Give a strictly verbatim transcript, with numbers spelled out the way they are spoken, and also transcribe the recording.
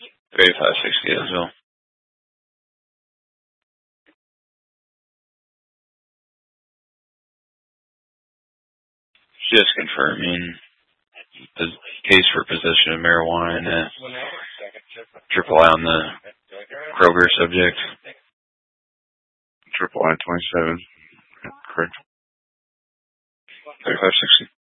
thirty-five sixty as well. Just confirming the case for possession of marijuana and a triple I on the Kroger subject. Triple I twenty-seven. Correct. thirty-five sixty.